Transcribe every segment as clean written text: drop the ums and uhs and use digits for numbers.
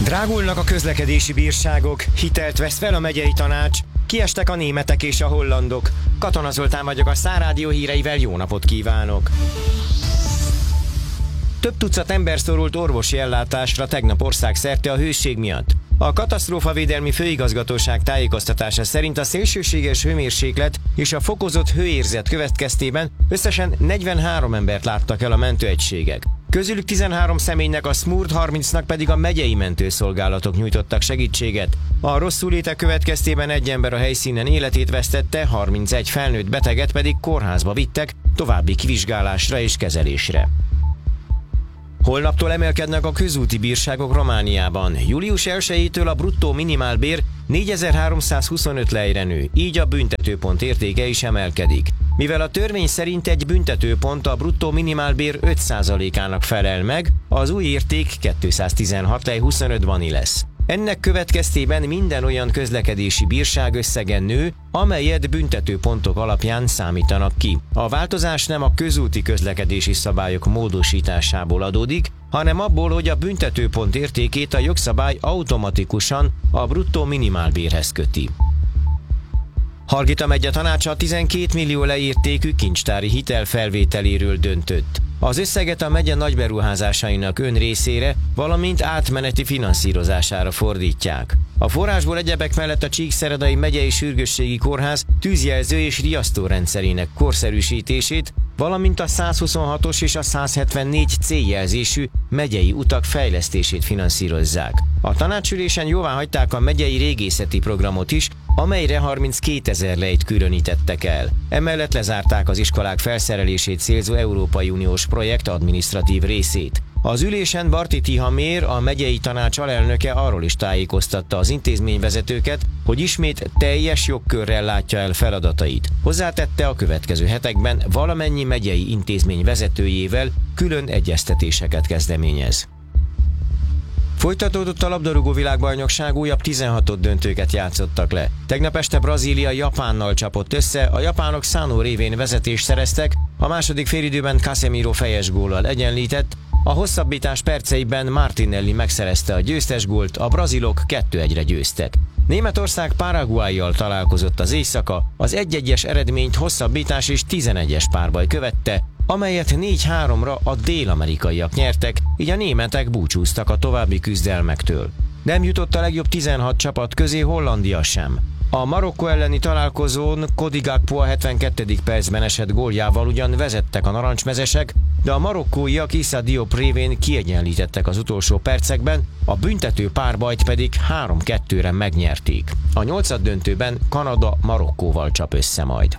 Drágulnak a közlekedési bírságok, hitelt vesz fel a megyei tanács, kiestek a németek és a hollandok. Katona Zoltán vagyok, a Star Rádió híreivel jó napot kívánok! Több tucat ember szorult orvosi ellátásra tegnap országszerte a hőség miatt. A Katasztrófavédelmi Főigazgatóság tájékoztatása szerint a szélsőséges hőmérséklet és a fokozott hőérzet következtében összesen 43 embert láttak el a mentőegységek. Közülük 13 személynek, a SMURD 30-nak pedig a megyei mentőszolgálatok nyújtottak segítséget. A rosszulétek következtében egy ember a helyszínen életét vesztette, 31 felnőtt beteget pedig kórházba vittek további kivizsgálásra és kezelésre. Holnaptól emelkednek a közúti bírságok Romániában. Július 1-től a bruttó minimálbér 4325 lejre nő, így a büntetőpont értéke is emelkedik. Mivel a törvény szerint egy büntetőpont a bruttó minimálbér 5%-ának felel meg, az új érték 216 lej 25 bani lesz. Ennek következtében minden olyan közlekedési bírság összegen nő, amelyet büntetőpontok alapján számítanak ki. A változás nem a közúti közlekedési szabályok módosításából adódik, hanem abból, hogy a büntetőpont értékét a jogszabály automatikusan a bruttó minimálbérhez köti. Hargita megye tanácsa 12 millió leértékű kincstári hitel felvételéről döntött. Az összeget a megye nagyberuházásainak önrészére, valamint átmeneti finanszírozására fordítják. A forrásból egyebek mellett a Csíkszeredai megyei sürgősségi kórház tűzjelző és riasztórendszerének korszerűsítését, valamint a 126-os és a 174 C-jelzésű megyei utak fejlesztését finanszírozzák. A tanácsülésen jóváhagyták a megyei régészeti programot is, amelyre 32 000 lejt különítettek el. Emellett lezárták az iskolák felszerelését célzó Európai Uniós projekt adminisztratív részét. Az ülésen Barti Tihamér, a megyei tanács alelnöke arról is tájékoztatta az intézményvezetőket, hogy ismét teljes jogkörrel látja el feladatait. Hozzátette, a következő hetekben valamennyi megyei intézmény vezetőjével külön egyeztetéseket kezdeményez. Folytatódott a labdarúgó világbajnokság, újabb 16. döntőket játszottak le. Tegnap este Brazília Japánnal csapott össze, a japánok Sano révén vezetést szereztek, a második félidőben Casemiro fejes góllal egyenlített, a hosszabbítás perceiben Martinelli megszerezte a győztes gólt, a brazilok 2-1-re győztek. Németország Paraguayyal találkozott az éjszaka, az 1-1-es eredményt hosszabbítás és 11-es párbaj követte, amelyet 4-3-ra a dél-amerikaiak nyertek, így a németek búcsúztak a további küzdelmektől. Nem jutott a legjobb 16 csapat közé Hollandia sem. A Marokkó elleni találkozón Cody Gakpo a 72. percben esett góljával ugyan vezettek a narancsmezesek, de a marokkóiak Issa Diop révén kiegyenlítettek az utolsó percekben, a büntető párbajt pedig 3-2-re megnyerték. A 8. döntőben Kanada Marokkóval csap össze majd.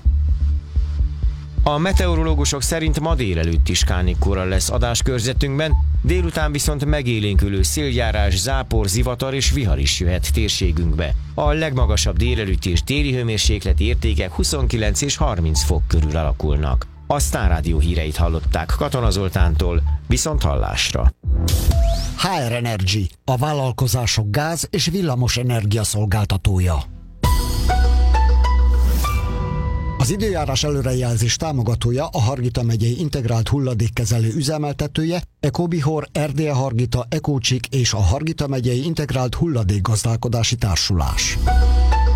A meteorológusok szerint ma délelőtt is kánikóra lesz adáskörzetünkben, délután viszont megélénkülő széljárás, zápor, zivatar és vihar is jöhet térségünkbe. A legmagasabb délelőtt és téli hőmérsékleti értékek 29 és 30 fok körül alakulnak. A Star Rádió híreit hallották Katona Zoltántól, viszont hallásra. HR Energy, a vállalkozások gáz- és villamos energia szolgáltatója. Az időjárás előrejelzés támogatója, a Hargita megyei integrált hulladékkezelő üzemeltetője, Ecobihor, RDE Hargita, Ecócsik és a Hargita megyei integrált hulladékgazdálkodási társulás.